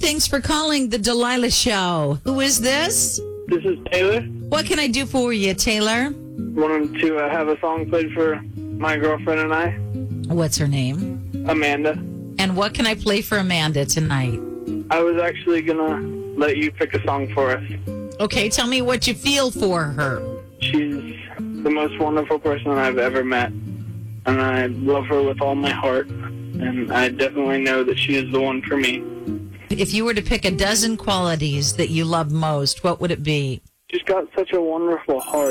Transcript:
Thanks for calling the Delilah Show. Who is this? This is Taylor. What can I do for you, Taylor? Wanted to have a song played for my girlfriend and I, What's her name? Amanda. And what can I play for Amanda tonight? I was actually going to let you pick a song for us. Okay, tell me what you feel for her. She's the most wonderful person I've ever met, and I love her with all my heart, and I definitely know that she is the one for me. If you were to pick a dozen qualities that you love most, what would it be? She's got such a wonderful heart.